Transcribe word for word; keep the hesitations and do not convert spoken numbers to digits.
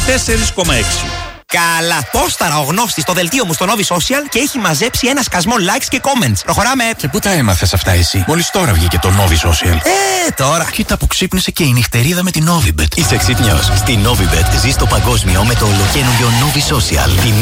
τέσσερα κόμμα έξι. Καλά, πόσταρα ο Γνώστης στο δελτίο μου στο Novi Social και έχει μαζέψει ένα σκασμό likes και comments. Προχωράμε. Και πού τα έμαθες αυτά εσύ? Μόλις τώρα βγήκε το Novi Social. Ε, τώρα. Κοίτα που ξύπνησε και η νυχτερίδα με την Novibet. Είσαι ξύπνιος? Στη Novibet ζεις το παγκόσμιο με το ολοκαίνουργιο Novi Social. Τη